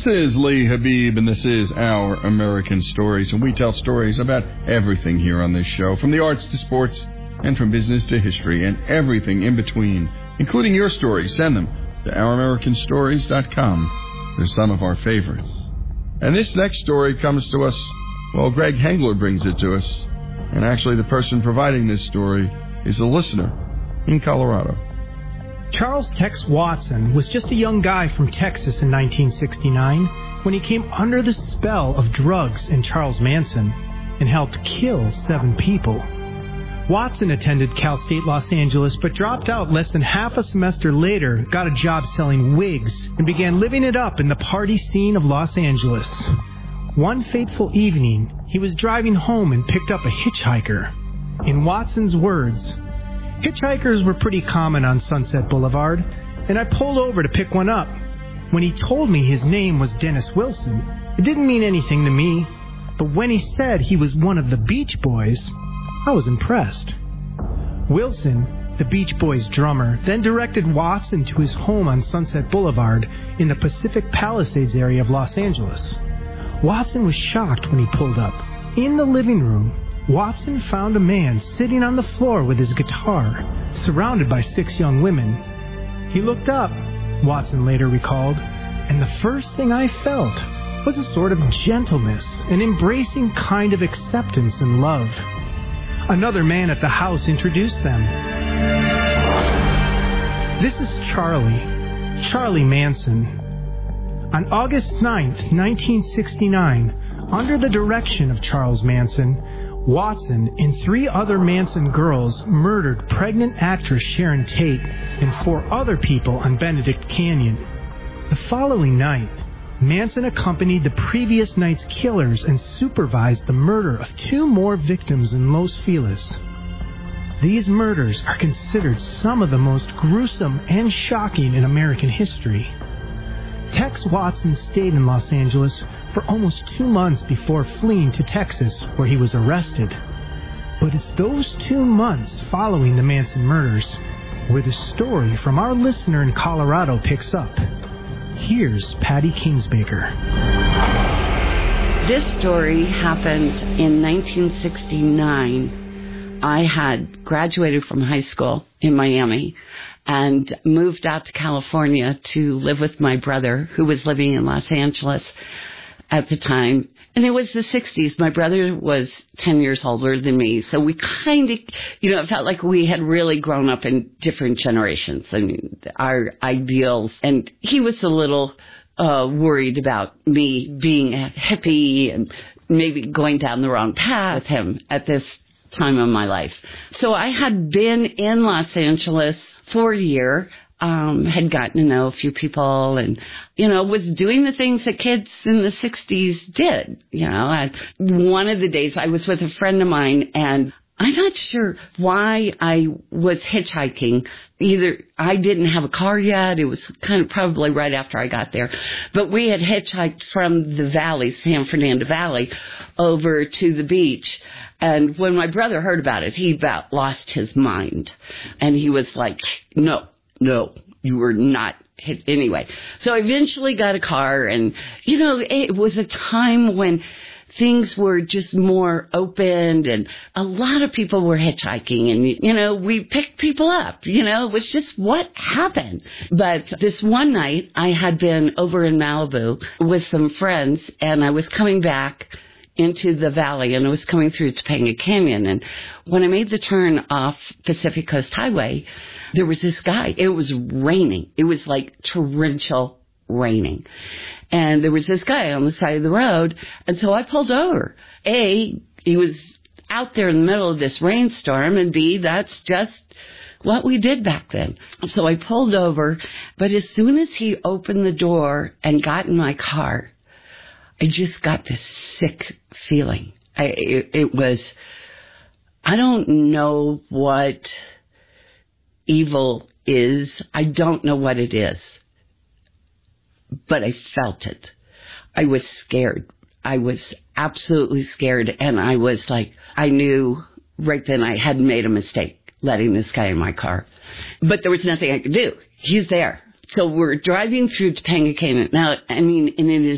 This is Lee Habib, and this is Our American Stories, and we tell stories about everything here on this show, from the arts to sports, and from business to history, and everything in between, including your stories. Send them to ouramericanstories.com. They're some of our favorites. And this next story comes to us, well, Greg Hengler brings it to us, and actually the person providing this story is a listener in Colorado. Charles Tex Watson was just a young guy from Texas in 1969 when he came under the spell of drugs and Charles Manson and helped kill 7 people. Watson attended Cal State Los Angeles but dropped out less than half a semester later, got a job selling wigs, and began living it up in the party scene of Los Angeles. One fateful evening, he was driving home and picked up a hitchhiker. In Watson's words, "Hitchhikers were pretty common on Sunset Boulevard, and I pulled over to pick one up. When he told me his name was Dennis Wilson, it didn't mean anything to me, but when he said he was one of the Beach Boys, I was impressed." Wilson, the Beach Boys drummer, then directed Watson to his home on Sunset Boulevard in the Pacific Palisades area of Los Angeles. Watson was shocked when he pulled up. In the living room, Watson found a man sitting on the floor with his guitar, surrounded by 6 young women. He looked up, Watson later recalled, and the first thing I felt was a sort of gentleness, an embracing kind of acceptance and love. Another man at the house introduced them. "This is Charlie Manson." On August 9th, 1969, under the direction of Charles Manson, Watson and 3 other Manson girls murdered pregnant actress Sharon Tate and 4 other people on Benedict Canyon. The following night, Manson accompanied the previous night's killers and supervised the murder of 2 more victims in Los Feliz. These murders are considered some of the most gruesome and shocking in American history. Tex Watson stayed in Los Angeles for almost 2 months before fleeing to Texas, where he was arrested. But it's those 2 months following the Manson murders where the story from our listener in Colorado picks up. Here's Patty Kingsbaker. This story happened in 1969. I had graduated from high school in Miami and moved out to California to live with my brother, who was living in Los Angeles at the time. And it was the 60s. My brother was 10 years older than me. So we kind of, it felt like we had really grown up in different generations. I mean, our ideals. And he was a little worried about me being a hippie and maybe going down the wrong path with him at this time of my life. So I had been in Los Angeles for a year. Had gotten to know a few people and, was doing the things that kids in the 60s did. One of the days I was with a friend of mine, and I'm not sure why I was hitchhiking. Either I didn't have a car yet. It was kind of probably right after I got there. But we had hitchhiked from the valley, San Fernando Valley, over to the beach. And when my brother heard about it, he about lost his mind. And he was like, no, you were not hit anyway. So I eventually got a car, and, it was a time when things were just more open, and a lot of people were hitchhiking, and, we picked people up, it was just what happened. But this one night I had been over in Malibu with some friends, and I was coming back into the valley, and I was coming through Topanga Canyon. And when I made the turn off Pacific Coast Highway, there was this guy. It was raining. It was like torrential raining. And there was this guy on the side of the road. And so I pulled over. A, he was out there in the middle of this rainstorm, and B, that's just what we did back then. So I pulled over, but as soon as he opened the door and got in my car, I just got this sick feeling. It was, I don't know what evil is. I don't know what it is. But I felt it. I was scared. I was absolutely scared. And I was like, I knew right then I had made a mistake letting this guy in my car. But there was nothing I could do. He's there. So we're driving through Topanga Canyon. Now, and it is